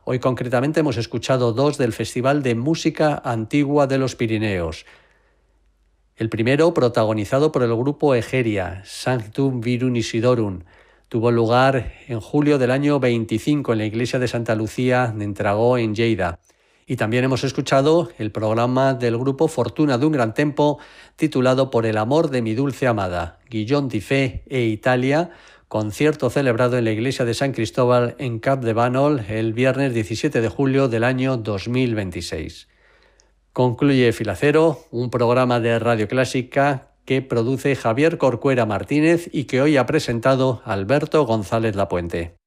Hoy concretamente hemos escuchado dos del Festival de Música Antigua de los Pirineos. El primero, protagonizado por el grupo Egeria, Sanctum Virum Isidorum, tuvo lugar en julio del año 25 en la iglesia de Santa Lucía de Entragó, en Lleida. Y también hemos escuchado el programa del grupo Fortuna d'un Gran Tempo, titulado Por el amor de mi dulce amada, Guillón di Fe e Italia, concierto celebrado en la iglesia de San Cristóbal en Capdevànol el viernes 17 de julio del año 2026. Concluye Filacero, un programa de Radio Clásica que produce Javier Corcuera Martínez y que hoy ha presentado Alberto González Lapuente.